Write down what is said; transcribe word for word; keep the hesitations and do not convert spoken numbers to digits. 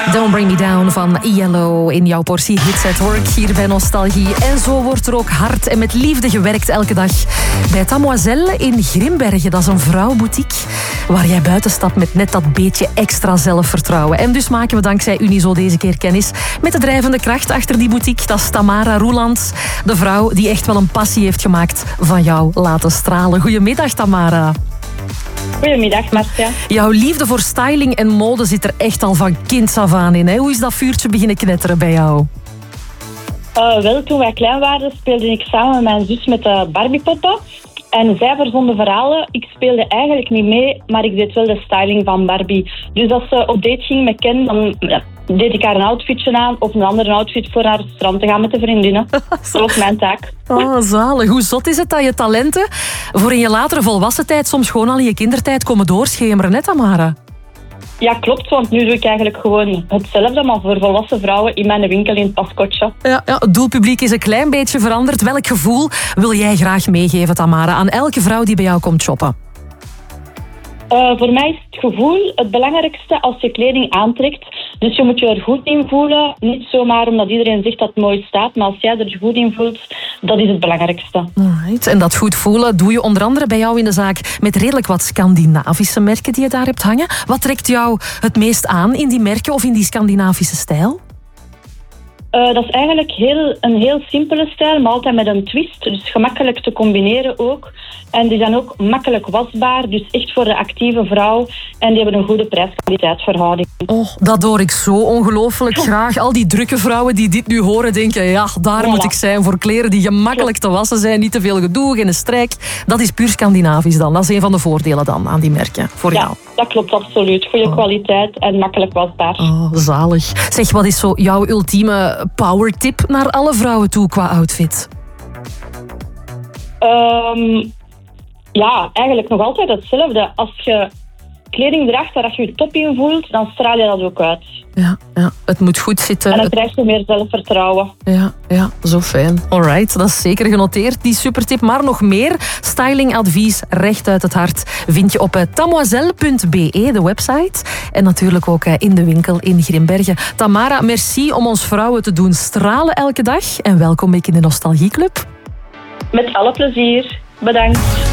Don't Bring Me Down van Yellow in jouw portie Hits at Work hier bij Nostalgie. En zo wordt er ook hard en met liefde gewerkt elke dag bij Tamoiselle in Grimbergen. Dat is een vrouwenboutique waar jij buiten stapt met net dat beetje extra zelfvertrouwen. En dus maken we dankzij Unizo deze keer kennis met de drijvende kracht achter die boutique. Dat is Tamara Roelands, de vrouw die echt wel een passie heeft gemaakt van jou laten stralen. Goedemiddag, Tamara. Goedemiddag, Marcia. Jouw liefde voor styling en mode zit er echt al van kinds af aan in. Hè? Hoe is dat vuurtje beginnen knetteren bij jou? Uh, wel, toen wij klein waren speelde ik samen met mijn zus met de Barbiepoppen. En zij verzonden verhalen. Ik speelde eigenlijk niet mee, maar ik deed wel de styling van Barbie. Dus als ze op date ging met Ken, dan ja, deed ik haar een outfitje aan of een andere outfit voor naar het strand te gaan met de vriendinnen. Dat was mijn taak. Oh, zalig. Hoe zot is het dat je talenten voor in je latere volwassen tijd soms gewoon al in je kindertijd komen doorschemeren, hè, Tamara? Ja, klopt, want nu doe ik eigenlijk gewoon hetzelfde, maar voor volwassen vrouwen in mijn winkel in het paskotje. Ja, ja, het doelpubliek is een klein beetje veranderd. Welk gevoel wil jij graag meegeven, Tamara, aan elke vrouw die bij jou komt shoppen? Uh, voor mij is het gevoel het belangrijkste als je kleding aantrekt. Dus je moet je er goed in voelen. Niet zomaar omdat iedereen zegt dat het mooi staat, maar als jij er goed in voelt, dat is het belangrijkste. Alright. En dat goed voelen doe je onder andere bij jou in de zaak met redelijk wat Scandinavische merken die je daar hebt hangen. Wat trekt jou het meest aan in die merken of in die Scandinavische stijl? Uh, dat is eigenlijk heel, een heel simpele stijl, maar altijd met een twist. Dus gemakkelijk te combineren ook. En die zijn ook makkelijk wasbaar, dus echt voor de actieve vrouw. En die hebben een goede prijs-kwaliteitsverhouding. Oh, dat hoor ik zo ongelooflijk graag. Al die drukke vrouwen die dit nu horen denken, ja, daar voilà. moet ik zijn voor kleren die gemakkelijk te wassen zijn. Niet te veel gedoe, geen strijk. Dat is puur Scandinavisch dan. Dat is een van de voordelen dan aan die merken voor ja, jou. Dat klopt absoluut. Goede oh. kwaliteit en makkelijk wasbaar. Oh, zalig. Zeg, wat is zo jouw ultieme power tip naar alle vrouwen toe qua outfit? Um, ja, eigenlijk nog altijd hetzelfde. Als je kleding draagt waar je je top in voelt, dan straal je dat ook uit. Ja, ja, het moet goed zitten. En dan krijg je meer zelfvertrouwen. Ja, ja, zo fijn. Alright, dat is zeker genoteerd, die supertip. Maar nog meer stylingadvies recht uit het hart vind je op tamoiselle punt be, de website. En natuurlijk ook in de winkel in Grimbergen. Tamara, merci om ons vrouwen te doen stralen elke dag. En welkom in de Nostalgieclub. Met alle plezier. Bedankt.